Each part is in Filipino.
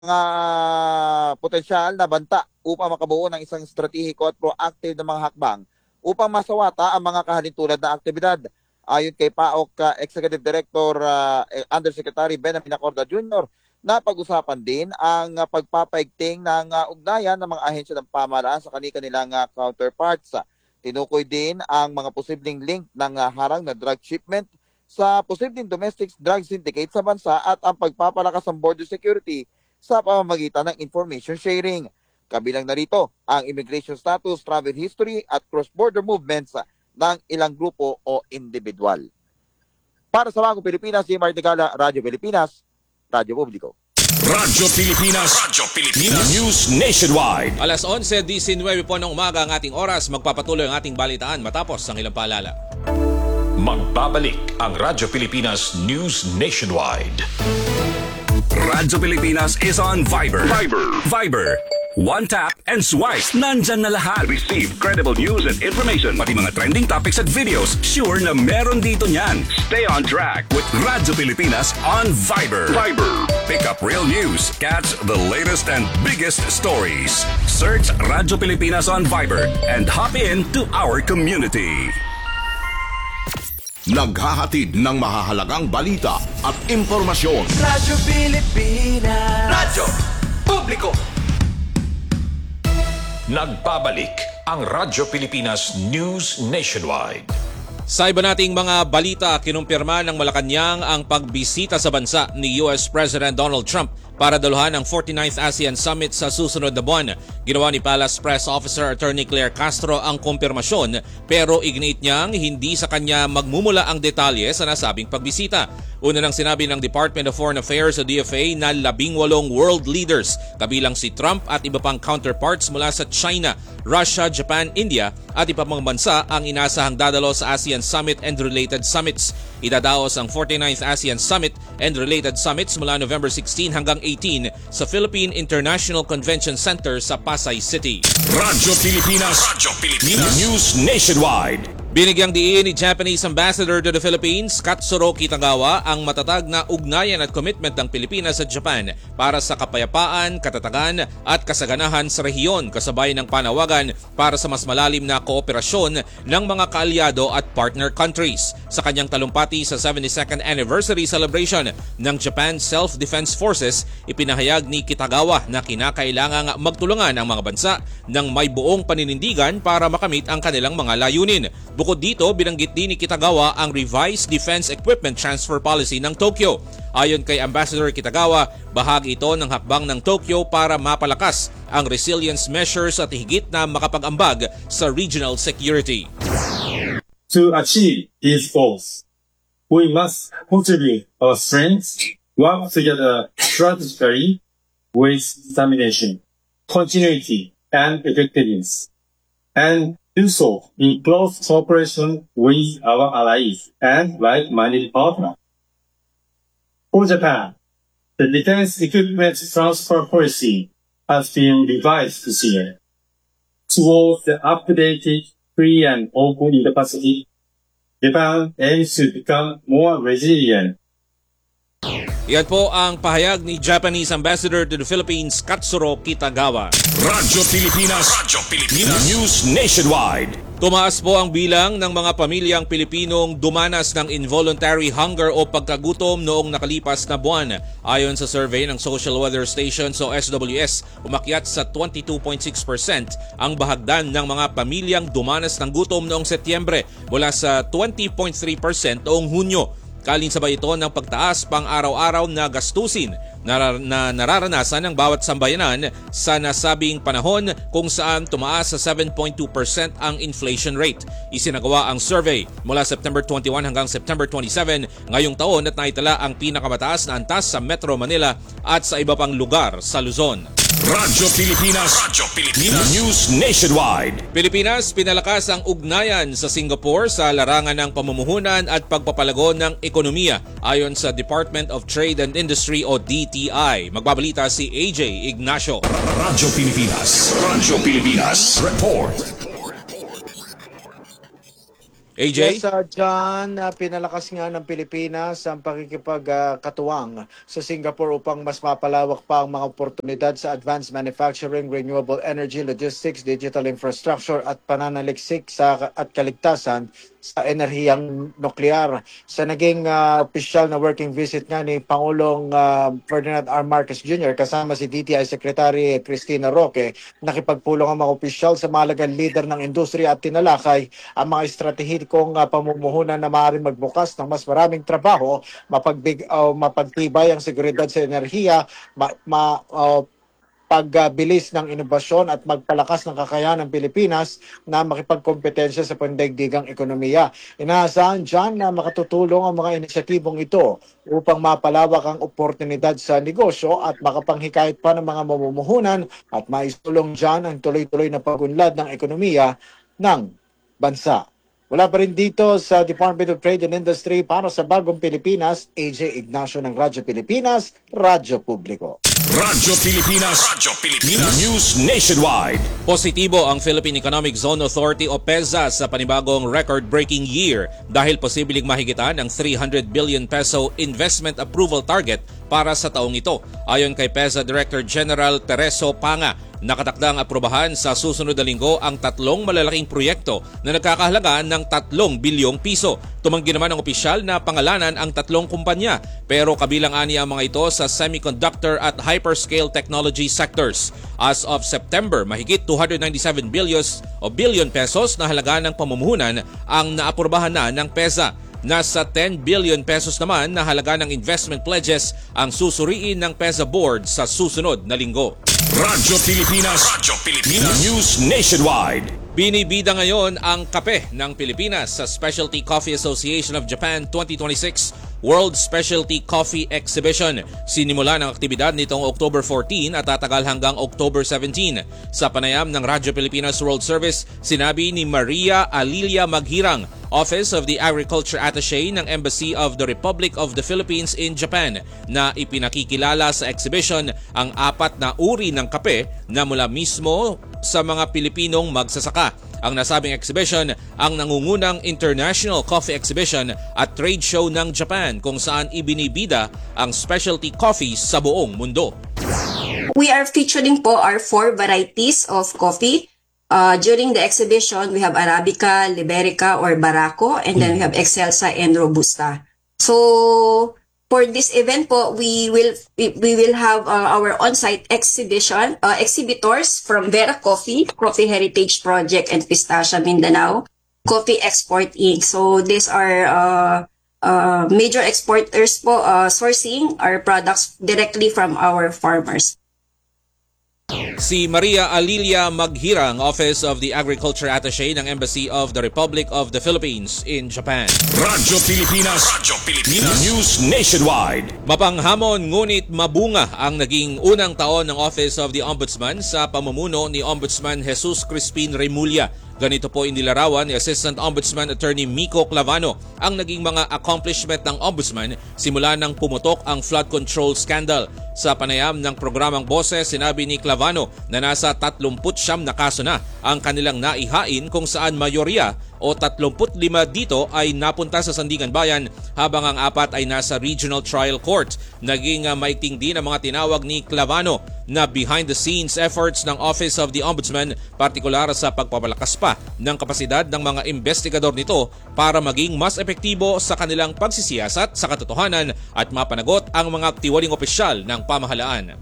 potensyal na banta upang makabuo ng isang estratehiko at proactive na mga hakbang upang masawata ang mga kahalintulad na aktibidad. Ayon kay PAOK Executive Director Undersecretary Benjamin Acorda Jr., napag-usapan din ang pagpapaigting ng ugnayan ng mga ahensya ng pamahalaan sa kanilang counterparts. Tinukoy din ang mga posibleng link ng harang na drug shipment sa posibleng domestic drug syndicate sa bansa at ang pagpapalakas ng border security sa pamamagitan ng information sharing. Kabilang narito ang immigration status, travel history at cross-border movements ng ilang grupo o individual. Para sa Bagong Pilipinas, si Martin Gala, Radyo Pilipinas, Radyo Publiko. Radyo Pilipinas News Nationwide. Alas 11:19 po ng umaga ang ating oras. Magpapatuloy ang ating balitaan matapos ang ilang paalala. Magbabalik ang Radyo Pilipinas News Nationwide. Radyo Pilipinas is on Viber. Viber. One tap and swipe. Nandyan na lahat. Receive credible news and information. Pati mga trending topics at videos. Sure na meron dito niyan. Stay on track with Radyo Pilipinas on Viber. Pick up real news. Catch the latest and biggest stories. Search Radyo Pilipinas on Viber and hop in to our community. Naghahatid ng mahahalagang balita at impormasyon. Radyo Pilipinas. Radyo Publiko. Nagbabalik ang Radyo Pilipinas News Nationwide. Sa iba nating mga balita, kinumpirma ng Malacanang ang pagbisita sa bansa ni US President Donald Trump para daluhan ang 49th ASEAN Summit sa susunod na buwan. Ginawa ni Palace Press Officer Attorney Claire Castro ang kumpirmasyon, pero ignite niyang hindi sa kanya magmumula ang detalye sa nasabing pagbisita. Una nang sinabi ng Department of Foreign Affairs o DFA na 18 world leaders, kabilang si Trump at iba pang counterparts mula sa China, Russia, Japan, India at iba pang bansa ang inasahang dadalo sa ASEAN Summit and related summits. Idadaos ang 49th ASEAN Summit and related summits mula November 16 hanggang 18 sa Philippine International Convention Center sa Pasay City. Radyo Pilipinas News Nationwide. Binigyang diin ni Japanese Ambassador to the Philippines, Katsuro Kitagawa, ang matatag na ugnayan at commitment ng Pilipinas at Japan para sa kapayapaan, katatagan at kasaganahan sa rehiyon, kasabay ng panawagan para sa mas malalim na kooperasyon ng mga kaalyado at partner countries. Sa kanyang talumpati sa 72nd anniversary celebration ng Japan Self-Defense Forces, ipinahayag ni Kitagawa na kinakailangang magtulungan ang mga bansa ng may buong paninindigan para makamit ang kanilang mga layunin. Bukod dito, binanggit din ni Kitagawa ang revised defense equipment transfer policy ng Tokyo. Ayon kay Ambassador Kitagawa, bahagi ito ng hakbang ng Tokyo para mapalakas ang resilience measures at higit na makapag-ambag sa regional security. To achieve these goals, we must contribute our strengths, work together strategically with determination, continuity, and effectiveness, and do so in close cooperation with our allies and like-minded partners. For Japan, the defense equipment transfer policy has been revised this year towards the updated free and open Indo-Pacific. Japan aims to become more resilient. Yan po ang pahayag ni Japanese Ambassador to the Philippines, Katsuro Kitagawa. Radyo Pilipinas News Nationwide. Tumaas po ang bilang ng mga pamilyang Pilipinong dumanas ng involuntary hunger o pagkagutom noong nakalipas na buwan. Ayon sa survey ng Social Weather Stations o SWS, umakyat sa 22.6% ang bahagdan ng mga pamilyang dumanas ng gutom noong Setyembre mula sa 20.3% noong Hunyo. Kalinsabay ito ng pagtaas pang araw-araw na gastusin na nararanasan ng bawat sambayanan sa nasabing panahon kung saan tumaas sa 7.2% ang inflation rate. Isinagawa ang survey mula September 21 hanggang September 27 ngayong taon at naitala ang pinakamataas na antas sa Metro Manila at sa iba pang lugar sa Luzon. Radyo Pilipinas News Nationwide. Pilipinas, pinalakas ang ugnayan sa Singapore sa larangan ng pamumuhunan at pagpapalago ng ekonomiya ayon sa Department of Trade and Industry o DTI. Magbabalita si AJ Ignacio. Radyo Pilipinas Report. AJ? Yes, John, pinalakas nga ng Pilipinas ang pakikipagkatuwang sa Singapore upang mas mapalawak pa ang mga oportunidad sa advanced manufacturing, renewable energy, logistics, digital infrastructure at pananaliksik at kaligtasan sa enerhiyang nuklear. Sa naging opisyal na working visit nga ni Pangulong Ferdinand R. Marcos Jr. kasama si DTI Secretary Cristina Roque, nakipagpulong ang mga opisyal sa mahalagang leader ng industriya at tinalakay ang mga estratehikong pamumuhunan na maaaring magbukas ng mas maraming trabaho, mapagtibay ang seguridad sa enerhiya, pagbilis ng inobasyon at magpalakas ng kakayahan ng Pilipinas na makipagkompetensya sa pandaigdigang ekonomiya. Inaasahan dyan na makatutulong ang mga inisyatibong ito upang mapalawak ang oportunidad sa negosyo at makapanghikayat pa ng mga mamumuhunan at maisulong dyan ang tuloy-tuloy na pagunlad ng ekonomiya ng bansa. Wala pa rin dito sa Department of Trade and Industry para sa Bagong Pilipinas, AJ Ignacio ng Radyo Pilipinas, Radyo Publiko. Radyo Pilipinas News Nationwide. Positibo ang Philippine Economic Zone Authority o PEZA sa panibagong record-breaking year dahil posibleng mahigitan ang 300 billion peso investment approval target para sa taong ito. Ayon kay PEZA Director General Tereso Panga, nakatakdang aprobahan sa susunod na linggo ang 3 malalaking proyekto na nagkakahalaga ng 3 bilyong piso. Tumanggi naman ang opisyal na pangalanan ang 3 kumpanya pero kabilang ani ang mga ito sa semiconductor at hyperscale technology sectors. As of September, mahigit 297 billion pesos na halaga ng pamumuhunan ang naaprobahan na ng PEZA. Nasa 10 billion pesos naman na halaga ng investment pledges ang susuriin ng PEZA Board sa susunod na linggo. Radyo Pilipinas News Nationwide. Binibida ngayon ang kape ng Pilipinas sa Specialty Coffee Association of Japan 2026 World Specialty Coffee Exhibition. Sinimula ng aktibidad nitong October 14 at tatagal hanggang October 17. Sa panayam ng Radyo Pilipinas World Service, sinabi ni Maria Alilia Maghirang, Office of the Agriculture Attaché ng Embassy of the Republic of the Philippines in Japan, na ipinakikilala sa exhibition ang 4 na uri ng kape na mula mismo sa mga Pilipinong magsasaka. Ang nasabing exhibition ang nangungunang International Coffee Exhibition at Trade Show ng Japan kung saan ibinibida ang specialty coffees sa buong mundo. We are featuring po our 4 varieties of coffee. During the exhibition, we have Arabica, Liberica or Barako, and then we have Excelsa and Robusta. So for this event po, we will have our on-site exhibitors from Vera Coffee Heritage Project, and Pistacia Mindanao, Coffee Export Inc. So these are major exporters po sourcing our products directly from our farmers. Si Maria Alilia Maghirang, Office of the Agriculture Attaché ng Embassy of the Republic of the Philippines in Japan. Radyo Pilipinas News Nationwide. Mapanghamon ngunit mabunga ang naging unang taon ng Office of the Ombudsman sa pamumuno ni Ombudsman Jesus Crispin Remulla. Ganito po inilarawan ni Assistant Ombudsman Attorney Miko Clavano ang naging mga accomplishment ng Ombudsman simula nang pumutok ang flood control scandal. Sa panayam ng programang Boses, sinabi ni Clavano na nasa 39 na kaso na ang kanilang naihain kung saan mayorya o 35 dito ay napunta sa Sandigan Bayan habang ang 4 ay nasa Regional Trial Court. Naging maigting din ang mga tinawag ni Clavano na behind-the-scenes efforts ng Office of the Ombudsman, partikular sa pagpapalakas pa ng kapasidad ng mga investigador nito para maging mas epektibo sa kanilang pagsisiyasat sa katotohanan at mapanagot ang mga tiwaling opisyal ng pamahalaan.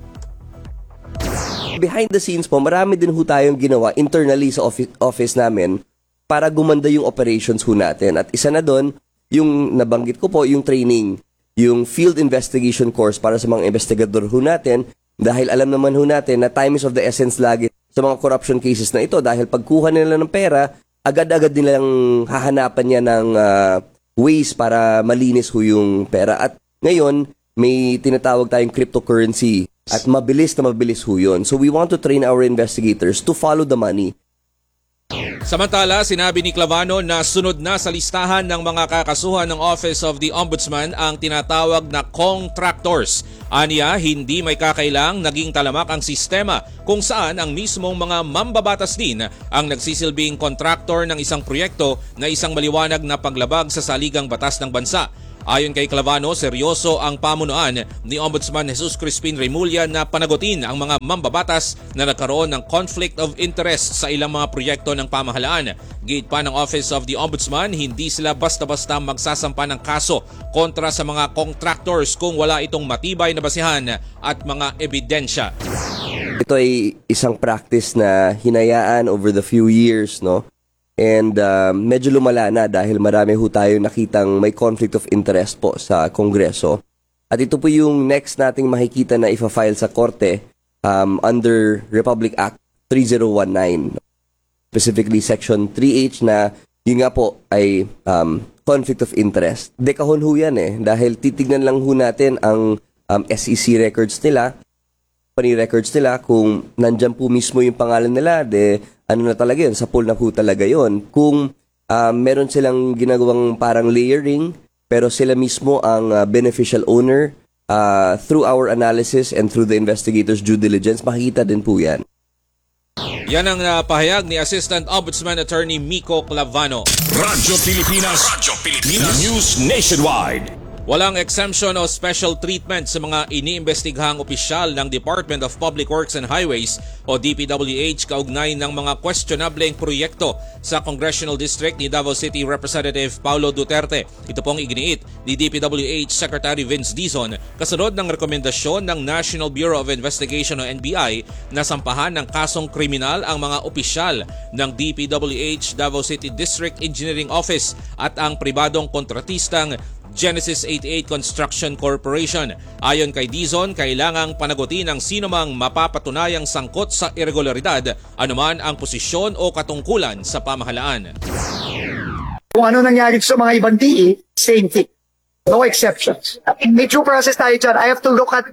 Behind the scenes po, marami din ho tayong ginawa internally sa office namin para gumanda yung operations ho natin. At isa na doon, yung nabanggit ko po, yung training, yung field investigation course para sa mga investigador ho natin, dahil alam naman ho natin na time is of the essence lagi sa mga corruption cases na ito, dahil pagkuha nila ng pera, agad-agad nilang hahanapan niya ng ways para malinis ho yung pera. At ngayon, may tinatawag tayong cryptocurrency at mabilis ho yun. So we want to train our investigators to follow the money. Samantala, sinabi ni Clavano na sunod na sa listahan ng mga kakasuhan ng Office of the Ombudsman ang tinatawag na contractors. Aniya, hindi may kakailang naging talamak ang sistema kung saan ang mismong mga mambabatas din ang nagsisilbing contractor ng isang proyekto na isang maliwanag na paglabag sa saligang batas ng bansa. Ayon kay Clavano, seryoso ang pamunuan ni Ombudsman Jesus Crispin Remulla na panagutin ang mga mambabatas na nagkaroon ng conflict of interest sa ilang mga proyekto ng pamahalaan. Gate pa ng Office of the Ombudsman, hindi sila basta-basta magsasampa ng kaso kontra sa mga contractors kung wala itong matibay na basihan at mga ebidensya. Ito ay isang practice na hinayaan over the few years, no? And medyo lumala na dahil marami ho tayo nakitang may conflict of interest po sa Kongreso. At ito po yung next nating makikita na ifa-file sa korte under Republic Act 3019. Specifically Section 3H na yun nga po ay conflict of interest. Dekahon ho yan dahil titignan lang ho natin ang SEC records nila, records nila, kung nandyan po mismo yung pangalan nila, ano na talaga yun, sa pool na po talaga yun. Kung meron silang ginagawang parang layering, pero sila mismo ang beneficial owner, through our analysis and through the investigators' due diligence, makikita din po yan. Yan ang pahayag ni Assistant Ombudsman Attorney Miko Clavano. Radyo Pilipinas. News Nationwide. Walang exemption o special treatment sa mga iniimbestigahang opisyal ng Department of Public Works and Highways o DPWH kaugnay ng mga questionableng proyekto sa Congressional District ni Davao City Representative Paulo Duterte. Ito pong iginiit ni DPWH Secretary Vince Dizon kasunod ng rekomendasyon ng National Bureau of Investigation o NBI na sampahan ng kasong kriminal ang mga opisyal ng DPWH Davao City District Engineering Office at ang pribadong kontratistang Genesis 88 Construction Corporation. Ayon kay Dizon, kailangang panagutin ang sinumang mapapatunayang sangkot sa irregularidad anuman ang posisyon o katungkulan sa pamahalaan. Kung ano nangyari sa mga ibang DE, same thing. No exceptions. May due process tayo dyan. I have to look at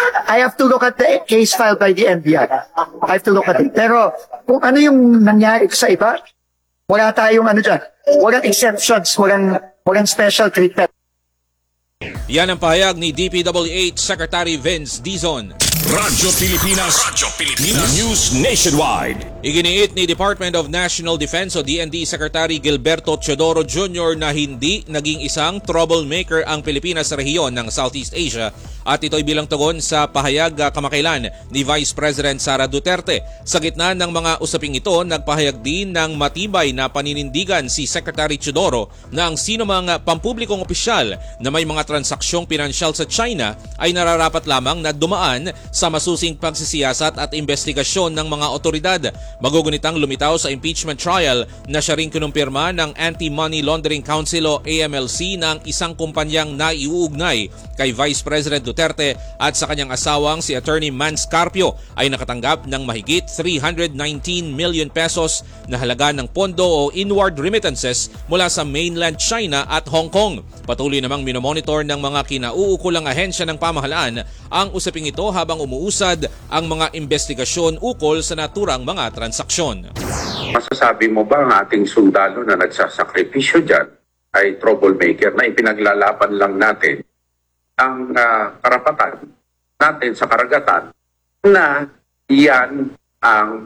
the case filed by the NBI. I have to look at it. Pero kung ano yung nangyari sa iba, wala tayong dyan. Walang exceptions, walang special treatment. Yan ang pahayag ni DPWH Secretary Vince Dizon. Radyo Pilipinas. News Nationwide. Iginiit ni Department of National Defense o DND Secretary Gilberto Teodoro Jr. na hindi naging isang troublemaker ang Pilipinas sa rehiyon ng Southeast Asia at ito'y bilang tugon sa pahayag kamakailan ni Vice President Sara Duterte. Sa gitna ng mga usaping ito, nagpahayag din ng matibay na paninindigan si Secretary Teodoro na ang sino mga pampublikong opisyal na may mga transaksyong pinansyal sa China ay nararapat lamang na dumaan sa masusing pagsisiyasat at investigasyon ng mga otoridad. Magugunitang lumitaw sa impeachment trial na siya ring kinumpirma ng Anti-Money Laundering Council o AMLC ng isang kumpanyang naiuugnay kay Vice President Duterte at sa kanyang asawang si Attorney Mans Carpio ay nakatanggap ng mahigit 319 million pesos na halaga ng pondo o inward remittances mula sa mainland China at Hong Kong. Patuloy namang minomonitor ng mga kinauukulang ahensya ng pamahalaan ang usaping ito habang umuusad ang mga investigasyon ukol sa naturang mga transaksyon. Masasabi mo ba ang ating sundalo na nagsasakripisyo dyan ay troublemaker na ipinaglalaban lang natin ang karapatan natin sa karagatan na yan ang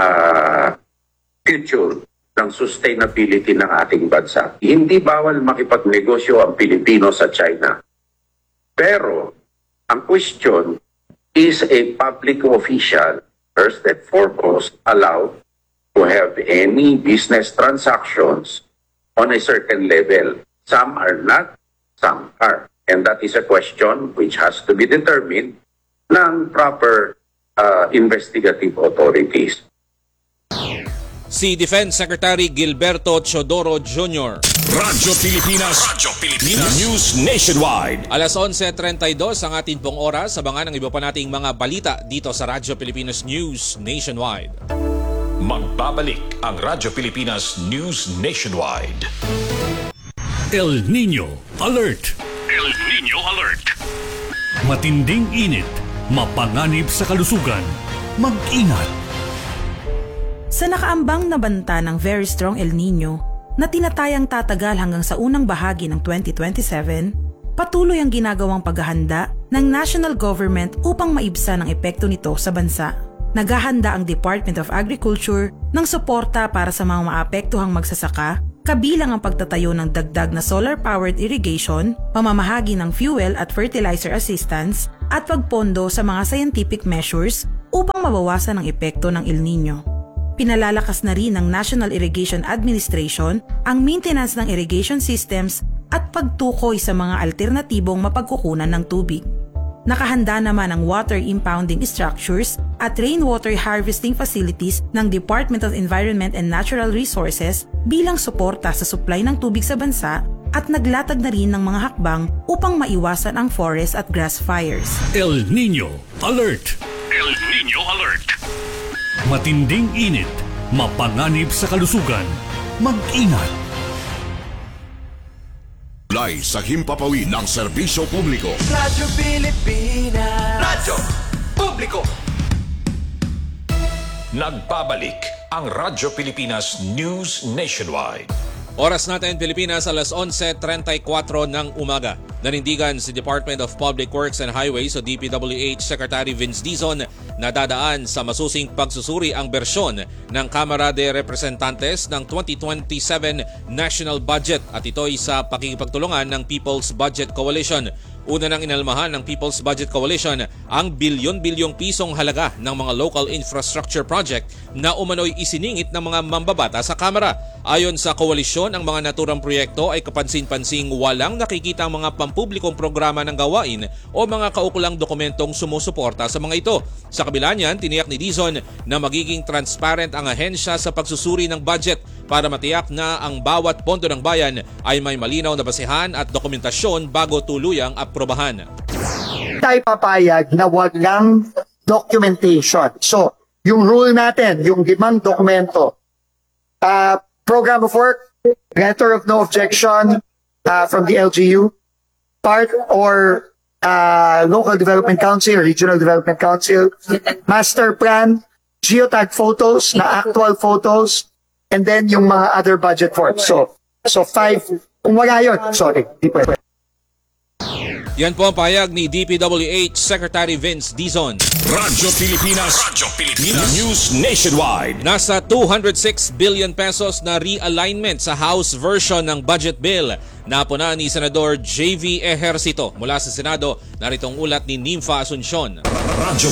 future ng sustainability ng ating bansa. Hindi bawal makipagnegosyo ang Pilipino sa China. Pero ang question is a public official first and foremost allowed to have any business transactions on a certain level. Some are not, some are. And that is a question which has to be determined ng proper investigative authorities. Si Defense Secretary Gilberto Teodoro Jr. Radyo Pilipinas. News Nationwide. Alas 11:32 ang ating pong oras. Abangan ang iba pa nating mga balita dito sa Radyo Pilipinas News Nationwide. Magbabalik ang Radyo Pilipinas News Nationwide. El Niño Alert. El Niño Alert. Matinding init, mapanganib sa kalusugan. Mag-ingat. Sa nakaambang na banta ng very strong El Nino na tinatayang tatagal hanggang sa unang bahagi ng 2027, patuloy ang ginagawang paghahanda ng national government upang maibsan ang epekto nito sa bansa. Naghahanda ang Department of Agriculture ng suporta para sa mga maapektuhang magsasaka, kabilang ang pagtatayo ng dagdag na solar-powered irrigation, pamamahagi ng fuel at fertilizer assistance, at pagpondo sa mga scientific measures upang mabawasan ang epekto ng El Nino. Pinalalakas na rin ng National Irrigation Administration ang maintenance ng irrigation systems at pagtukoy sa mga alternatibong mapagkukunan ng tubig. Nakahanda naman ang water impounding structures at rainwater harvesting facilities ng Department of Environment and Natural Resources bilang suporta sa supply ng tubig sa bansa at naglatag na rin ng mga hakbang upang maiwasan ang forest at grass fires. El Nino Alert! El Nino Alert! Matinding init, mapanganib sa kalusugan. Mag-ingat! Live sa himpapawid ng serbisyo publiko. Radyo Pilipinas. Radyo Publiko. Nagbabalik ang Radyo Pilipinas News Nationwide. Oras natin Pilipinas, alas 11:34 ng umaga. Nanindigan si Department of Public Works and Highways o DPWH Secretary Vince Dizon na dadaan sa masusing pagsusuri ang bersyon ng Kamara de Representantes ng 2027 National Budget at ito'y sa pakikipagtulungan ng People's Budget Coalition. Una nang inalmahan ng People's Budget Coalition ang bilyon-bilyong pisong halaga ng mga local infrastructure project na umano'y isiningit ng mga mambabata sa Kamara. Ayon sa koalisyon, ang mga naturang proyekto ay kapansin-pansing walang nakikita ang mga pampublikong programa ng gawain o mga kaukulang dokumentong sumusuporta sa mga ito. Sa kabila niyan, tiniyak ni Dizon na magiging transparent ang ahensya sa pagsusuri ng budget para matiyak na ang bawat pondo ng bayan ay may malinaw na basehan at dokumentasyon bago tuluyang aprobahan. Tayo papayag na walang documentation. So, yung rule natin, yung 5 dokumento, program of work, letter of no objection from the LGU, part or local development council, regional development council, master plan, geotag photos na actual photos, and then yung mga other budget forms. So 5, kung wala yun, sorry, di pwede. Yan po ang pahayag ni DPWH Secretary Vince Dizon. Radyo Pilipinas News Nationwide. Nasa 206 billion pesos na realignment sa House version ng budget bill. Napuna ni Senador JV Ejercito mula sa Senado. Narito ang ulat ni Nympha Asuncion. Radyo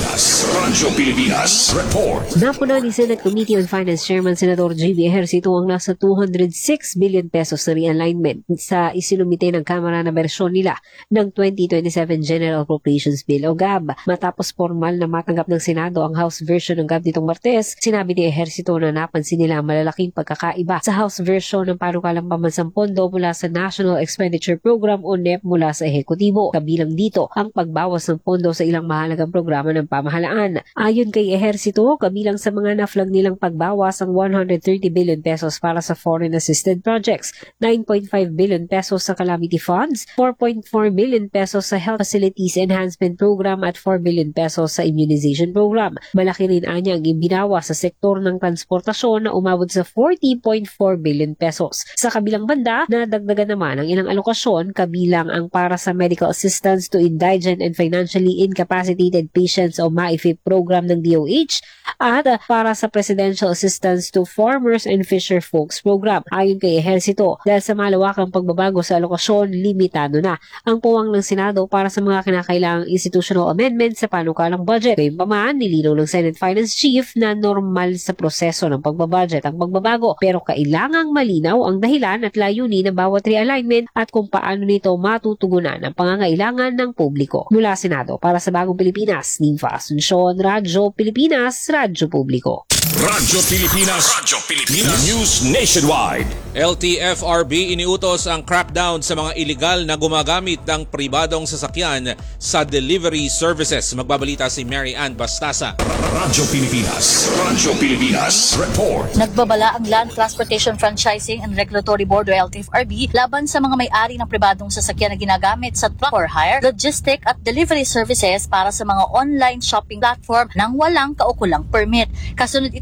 Pilipinas Report. Napuna ni Senate Committee on Finance Chairman Senador JV Ejercito ang nasa 206 billion pesos na realignment sa isinumite ng Kamara na bersyon nila ng 2027 General Appropriations Bill o GAB. Matapos formal na matanggap ng Senado ang House version ng GAB nitong Martes, sinabi ni Ejercito na napansin nila ang malalaking pagkakaiba sa House version ng panukalang pambansang pondo mula sa National Expenditure Program o NEP mula sa ehekutibo. Kabilang dito ang pagbawas ng pondo sa ilang mahalagang programa ng pamahalaan. Ayon kay Ejercito, kabilang sa mga na-flag nilang pagbawas ang 130 billion pesos para sa foreign assisted projects, 9.5 billion pesos sa calamity funds, 4.4 billion pesos sa health facilities enhancement program at 4 billion pesos sa immunization program. Malaki rin anya ang ibinawa sa sektor ng transportasyon na umabot sa 40.4 billion pesos. Sa kabilang banda, nadagdagan naman ang ilang alokasyon kabilang ang para sa medical assistance to indigent and financially incapacitated patients o MAIFIP program ng DOH at para sa presidential assistance to farmers and fisher folks program. Ayon kay Ejercito, dahil sa malawakang pagbabago sa alokasyon, limitado na ang puwang ng Senado para sa mga kinakailangang institutional amendments sa panukalang budget. Gayunpaman, nilinaw ng Senate Finance Chief na normal sa proseso ng pagbabudget ang pagbabago pero kailangang malinaw ang dahilan at layunin ng bawat realignment at kung paano nito matutugunan ang pangangailangan ng publiko. Mula Senado, para sa Bagong Pilipinas, Nympha Asuncion, Radyo Pilipinas, Radyo Publiko. Radyo Pilipinas News Nationwide. LTFRB iniutos ang crackdown sa mga iligal na gumagamit ng pribadong sasakyan sa delivery services. Magbabalita si Mary Ann Bastasa. Radyo Pilipinas Report. Nagbabala ang Land Transportation Franchising and Regulatory Board o LTFRB laban sa mga may-ari ng pribadong sasakyan na ginagamit sa truck for hire, logistic at delivery services para sa mga online shopping platform nang walang kaukulang permit. Kasunod ito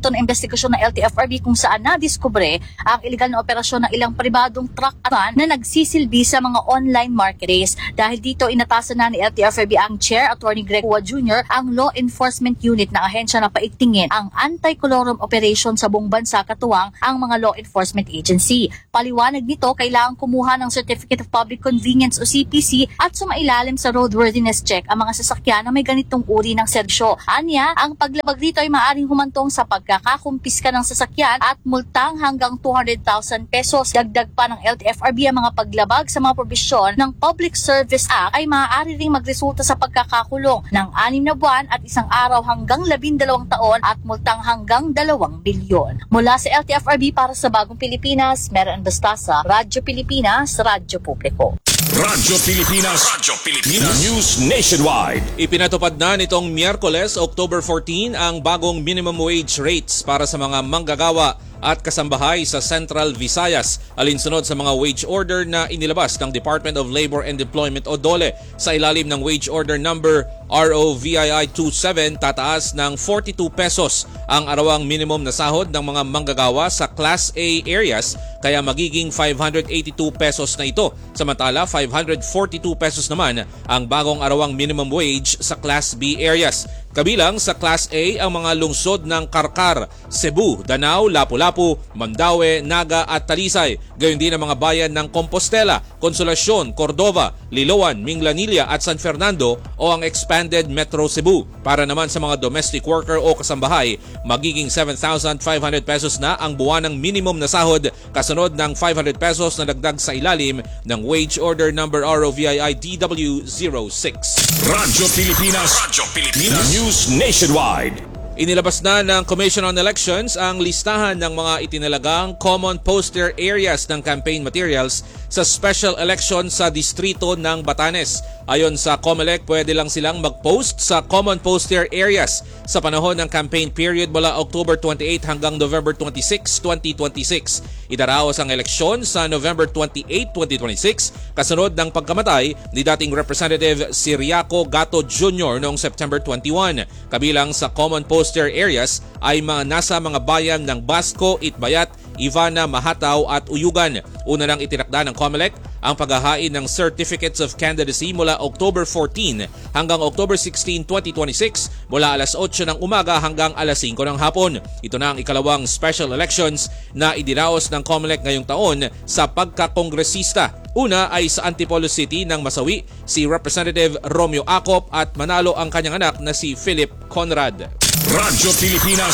ito ng investigasyon ng LTFRB kung saan nadiskubre ang iligal na operasyon ng ilang pribadong truck at van na nagsisilbi sa mga online marketplace. Dahil dito inatasan na ni LTFRB ang Chair Attorney Greg Hua Jr. ang Law Enforcement Unit ng ahensya na paigtingin ang anti-colorum operation sa buong bansa katuwang ang mga law enforcement agency. Paliwanag nito, kailangan kumuha ng Certificate of Public Convenience o CPC at sumailalim sa roadworthiness check ang mga sasakyan na may ganitong uri ng serbisyo. Anya, ang paglabag dito ay maaaring humantong sa pagkakakumpiska ng sasakyan at multang hanggang 200,000 pesos. Dagdag pa ng LTFRB ang mga paglabag sa mga probisyon ng Public Service Act ay maaari ring magresulta sa pagkakakulong ng 6 na buwan at 1 araw hanggang 12 taon at multang hanggang 2 bilyon. Mula sa LTFRB para sa Bagong Pilipinas, Mera Bastasa, Radyo Pilipinas, Radyo Publiko. Radyo Pilipinas. News Nationwide. Ipinatupad na nitong Miyerkules, October 14, ang bagong minimum wage rates para sa mga manggagawa at kasambahay sa Central Visayas, alinsunod sa mga wage order na inilabas ng Department of Labor and Employment o DOLE. Sa ilalim ng wage order number ROVII 27, tataas ng 42 pesos ang arawang minimum na sahod ng mga manggagawa sa Class A areas, kaya magiging 582 pesos na ito. Samantala, 542 pesos naman ang bagong arawang minimum wage sa Class B areas. Kabilang sa Class A ang mga lungsod ng Karkar, Cebu, Danao, Lapu-Lapu, Mandaue, Naga at Talisay. Gayon din ang mga bayan ng Compostela, Consolacion, Cordova, Liloan, Minglanilla at San Fernando o ang expanded Metro Cebu. Para naman sa mga domestic worker o kasambahay, magiging 7,500 pesos na ang buwanang minimum na sahod, kasunod ng 500 pesos na dagdag sa ilalim ng wage order number ROVII DW06. Radyo Pilipinas. News Nationwide. Inilabas na ng Commission on Elections ang listahan ng mga itinalagang common poster areas ng campaign materials sa special election sa distrito ng Batanes. Ayon sa COMELEC, pwede lang silang mag-post sa common poster areas sa panahon ng campaign period mula October 28 hanggang November 26, 2026. Idaraos ang eleksyon sa November 28, 2026 kasunod ng pagkamatay ni dating Representative Siriaco Gato Jr. noong September 21. Kabilang sa common poster areas ay nasa mga bayan ng Basco, Itbayat, Ivana, Mahataw at Uyugan. Una nang itinakda ng COMELEC ang paghahain ng Certificates of Candidacy mula October 14 hanggang October 16, 2026 mula alas 8 ng umaga hanggang alas 5 ng hapon. Ito na ang ikalawang special elections na idinaos ng COMELEC ngayong taon sa pagkakongresista. Una ay sa Antipolo City ng Masawi, si Representative Romeo Acop at manalo ang kanyang anak na si Philip Conrad. Radyo Pilipinas.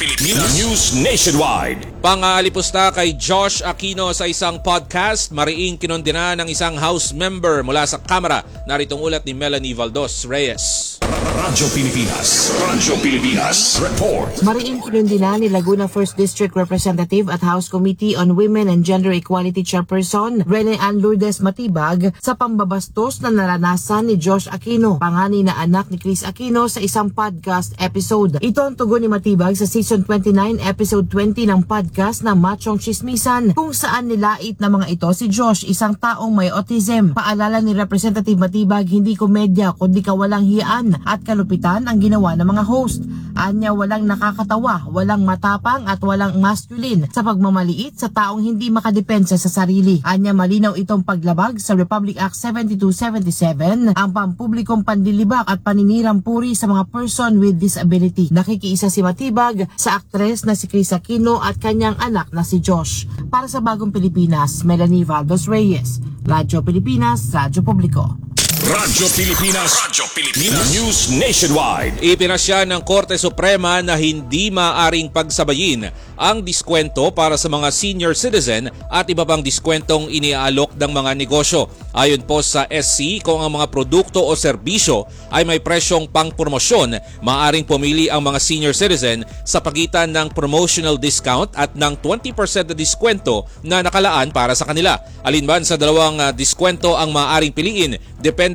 News Nationwide. Pang-aalipusta kay Josh Aquino sa isang podcast, mariing kinondena ng isang House member mula sa Kamara. Naritong ulat ni Melanie Valdos Reyes. Radyo Pilipinas. Report. Mariing kinondena ni Laguna 1st District Representative at House Committee on Women and Gender Equality Chairperson Rene Ann Lourdes Matibag sa pambabastos na naranasan ni Josh Aquino, pangani na anak ni Chris Aquino, sa isang podcast episode. Ito ang tugon ni Matibag sa Season 29, Episode 20 ng podcast na Machong Chismisan, kung saan nilait na mga ito si Josh, isang taong may autism. Paalala ni Representative Matibag, hindi komedya kundi kawalang hiyaan at kalupitan ang ginawa ng mga host. Anya, walang nakakatawa, walang matapang at walang masculine sa pagmamaliit sa taong hindi makadepensa sa sarili. Anya, malinaw itong paglabag sa Republic Act 7277, ang pampublikong pandilibak at paninirang puri sa mga person with disability. Nakikiisa si Matibag sa aktres na si Chris Aquino at kanyang anak na si Josh. Para sa Bagong Pilipinas, Melanie Valdos Reyes, Radyo Pilipinas, Radyo Publiko. Radyo Pilipinas. News Nationwide. Ipinasya ng Korte Suprema na hindi maaring pagsabayin ang diskwento para sa mga senior citizen at iba pang diskwentong iniaalok ng mga negosyo. Ayon po sa SC, kung ang mga produkto o serbisyo ay may presyong pang-promosyon, maaring pumili ang mga senior citizen sa pagitan ng promotional discount at ng 20% na diskwento na nakalaan para sa kanila. Alinman sa dalawang diskwento ang maaring piliin, depende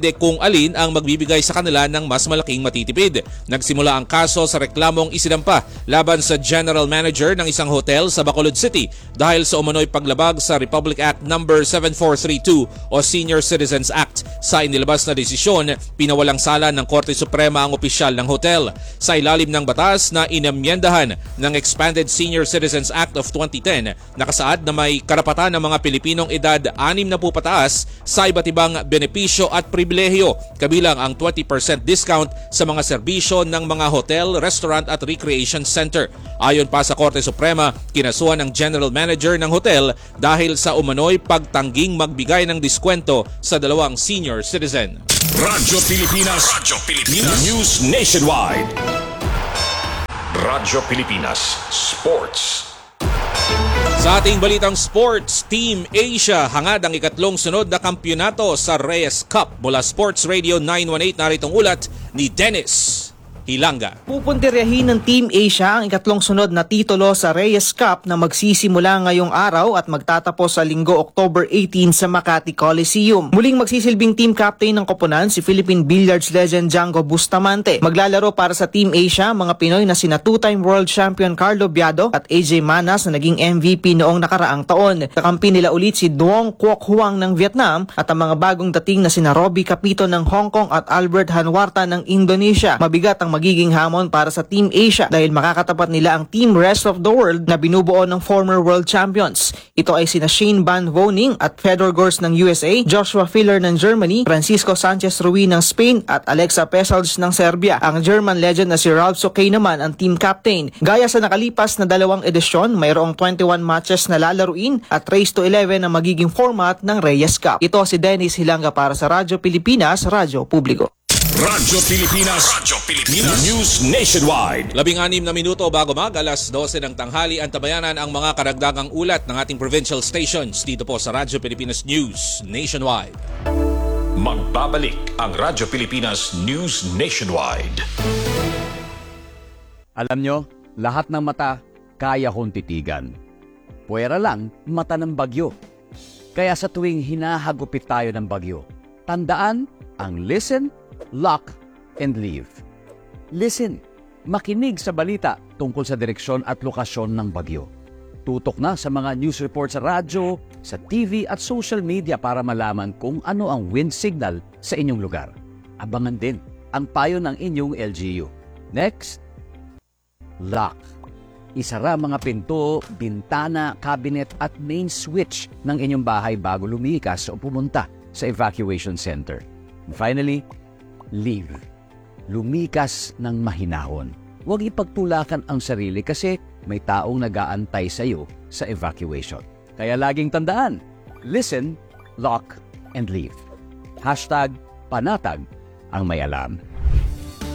depende kung alin ang magbibigay sa kanila ng mas malaking matitipid. Nagsimula ang kaso sa reklamong isinampa laban sa general manager ng isang hotel sa Bacolod City dahil sa umano'y paglabag sa Republic Act No. 7432 o Senior Citizens Act. Sa inilabas na desisyon, pinawalang sala ng Korte Suprema ang opisyal ng hotel. Sa ilalim ng batas na inamyendahan ng Expanded Senior Citizens Act of 2010, nakasaad na may karapatan ng mga Pilipinong edad 60 pataas sa iba't ibang benepisyo at pribilehiyo, kabilang ang 20% discount sa mga serbisyo ng mga hotel, restaurant at recreation center. Ayon pa sa Korte Suprema, kinasuhan ng general manager ng hotel dahil sa umano'y pagtangging magbigay ng diskwento sa dalawang senior citizen. Radyo Pilipinas. News Nationwide. Radyo Pilipinas Sports. Sa ating balitang sports, Team Asia hangad ang ikatlong sunod na kampyonato sa Reyes Cup. Mula Sports Radio 918, naritong ulat ni Dennis Hilanga. Pupuntiryahin ng Team Asia ang ikatlong sunod na titulo sa Reyes Cup na magsisimula ngayong araw at magtatapos sa linggo October 18 sa Makati Coliseum. Muling magsisilbing team captain ng koponan si Philippine Billiards legend Django Bustamante. Maglalaro para sa Team Asia mga Pinoy na sina two-time world champion Carlo Biado at AJ Manas na naging MVP noong nakaraang taon. Kakampi nila ulit si Duong Quoc Huang ng Vietnam at ang mga bagong dating na sina Robbie Capito ng Hong Kong at Albert Hanwarta ng Indonesia. Mabigat ang magiging hamon para sa Team Asia dahil makakatapat nila ang Team Rest of the World na binubuo ng former world champions. Ito ay sina Shane Van Woning at Fedor Gors ng USA, Joshua Filler ng Germany, Francisco Sanchez Ruiz ng Spain at Alexa Pesalj ng Serbia. Ang German legend na si Ralph Sokay naman ang team captain. Gaya sa nakalipas na dalawang edisyon, mayroong 21 matches na lalaruin at race to 11 ang magiging format ng Reyes Cup. Ito si Dennis Hilanga para sa Radyo Pilipinas, Radyo Publiko. Radyo Pilipinas. News Nationwide. 16 na minuto bago alas 12 ng tanghali, antabayanan ang mga karagdagang ulat ng ating provincial stations dito po sa Radyo Pilipinas News Nationwide. Magbabalik ang Radyo Pilipinas News Nationwide. Alam nyo, lahat ng mata kaya kong titigan. Puwera lang mata ng bagyo. Kaya sa tuwing hinahagupit tayo ng bagyo, tandaan ang listen, lock, and leave. Listen, makinig sa balita tungkol sa direksyon at lokasyon ng bagyo. Tutok na sa mga news report sa radyo, sa TV at social media para malaman kung ano ang wind signal sa inyong lugar. Abangan din ang payo ng inyong LGU. Next, lock. Isara mga pinto, bintana, cabinet at main switch ng inyong bahay bago lumikas o pumunta sa evacuation center. And finally, leave. Lumikas ng mahinahon. Huwag ipagtulakan ang sarili kasi may taong nag-aantay sa iyo sa evacuation. Kaya laging tandaan, listen, lock, and leave. #panatag ang may alam.